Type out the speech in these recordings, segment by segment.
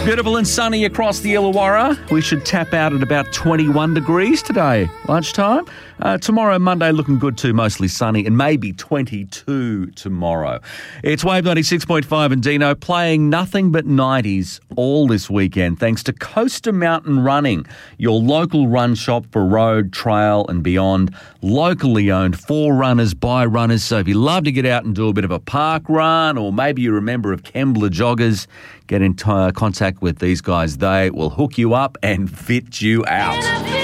Beautiful and sunny across the Illawarra. We should tap out at about 21 degrees today, lunchtime. Tomorrow, Monday, looking good too, mostly sunny, and maybe 22 tomorrow. It's Wave 96.5 and Dino playing nothing but 90s all this weekend, thanks to Coaster Mountain Running, your local run shop for road, trail and beyond. Locally owned, for runners, by runners. So if you love to get out and do a bit of a park run, or maybe you're a member of Kembla Joggers, get in contact with these guys. They will hook you up and fit you out.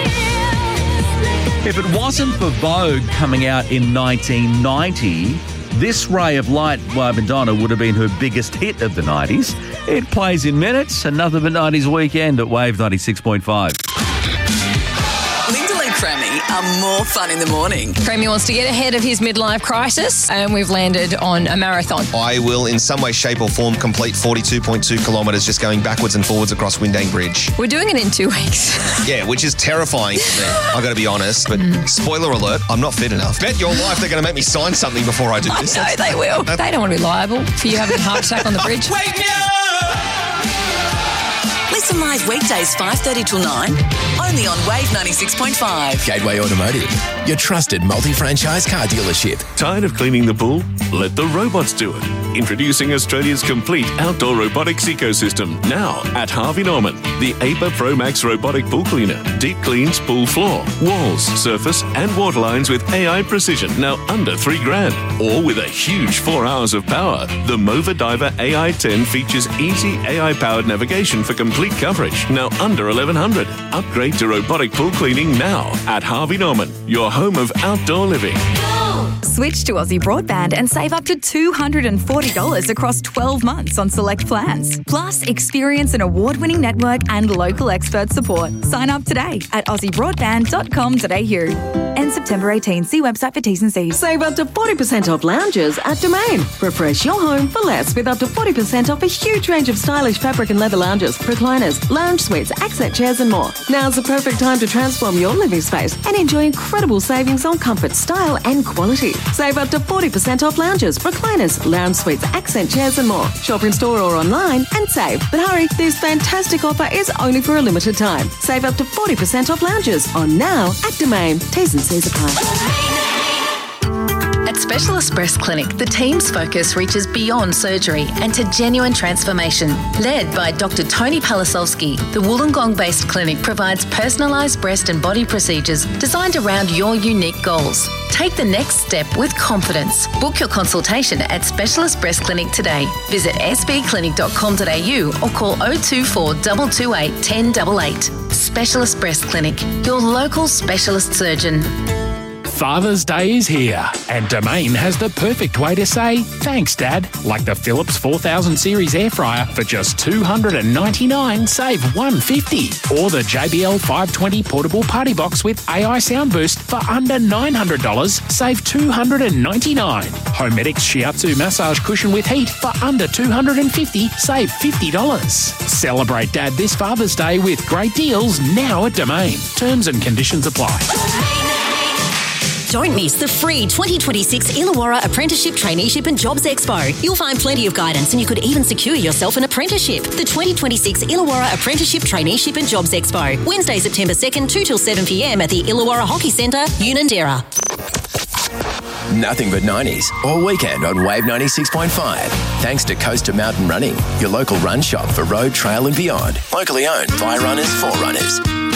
If it wasn't for Vogue coming out in 1990, this Ray of Light by Madonna would have been her biggest hit of the 90s. It plays in minutes. Another 90s weekend at Wave 96.5. Lyndall and Crammy are more fun in the morning. Crammy wants to get ahead of his midlife crisis, and we've landed on a marathon. I will, in some way, shape or form, complete 42.2 kilometres just going backwards and forwards across Windang Bridge. We're doing it in 2 weeks. Yeah, which is terrifying for me. I've got to be honest, but spoiler alert, I'm not fit enough. Bet your life they're going to make me sign something before I do this. I know they will. They don't want to be liable for you having a heart attack on the bridge. Wake me up! Listen live weekdays 5:30 till 9, only on Wave 96.5. Gateway Automotive, your trusted multi-franchise car dealership. Tired of cleaning the pool? Let the robots do it. Introducing Australia's complete outdoor robotics ecosystem. Now at Harvey Norman. The APA Pro Max robotic pool cleaner. Deep cleans pool floor, walls, surface and water lines with AI precision. Now under $3,000. Or with a huge 4 hours of power. The Mova Diver AI10 features easy AI-powered navigation for complete coverage. Now under $1,100. Upgrade to robotic pool cleaning now at Harvey Norman. Your home of outdoor living. Switch to Aussie Broadband and save up to $240 across 12 months on select plans. Plus, experience an award-winning network and local expert support. Sign up today at aussiebroadband.com.au. End September 18. See website for T's and C's. Save up to 40% off lounges at Domain. Refresh your home for less with up to 40% off a huge range of stylish fabric and leather lounges, recliners, lounge suites, accent chairs and more. Now's the perfect time to transform your living space and enjoy incredible savings on comfort, style and quality. Save up to 40% off lounges, recliners, lounge suites, accent chairs and more. Shop in store or online and save. But hurry, this fantastic offer is only for a limited time. Save up to 40% off lounges on now at Domain. T's and C's apply. At Specialist Breast Clinic, the team's focus reaches beyond surgery and to genuine transformation. Led by Dr. Tony Palasovsky, the Wollongong-based clinic provides personalised breast and body procedures designed around your unique goals. Take the next step with confidence. Book your consultation at Specialist Breast Clinic today. Visit sbclinic.com.au or call 024 228 1088. Specialist Breast Clinic, your local specialist surgeon. Father's Day is here, and Domain has the perfect way to say thanks, Dad. Like the Philips 4000 series air fryer for just $299, save $150. Or the JBL 520 portable party box with AI sound boost for under $900, save $299. Homedics Shiatsu massage cushion with heat for under $250, save $50. Celebrate Dad this Father's Day with great deals now at Domain. Terms and conditions apply. Don't miss the free 2026 Illawarra Apprenticeship, Traineeship and Jobs Expo. You'll find plenty of guidance and you could even secure yourself an apprenticeship. The 2026 Illawarra Apprenticeship, Traineeship and Jobs Expo. Wednesday, September 2nd, 2 till 7 p.m. at the Illawarra Hockey Centre, Unanderra. Nothing but 90s all weekend on Wave 96.5. Thanks to Coaster Mountain Running, your local run shop for road, trail and beyond. Locally owned by runners for runners.